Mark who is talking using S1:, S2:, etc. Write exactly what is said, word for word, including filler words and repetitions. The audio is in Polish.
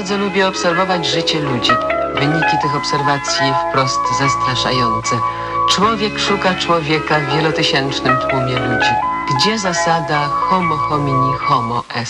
S1: Bardzo lubię obserwować życie ludzi. Wyniki tych obserwacji wprost zastraszające. Człowiek szuka człowieka w wielotysięcznym tłumie ludzi. Gdzie zasada homo homini homo est?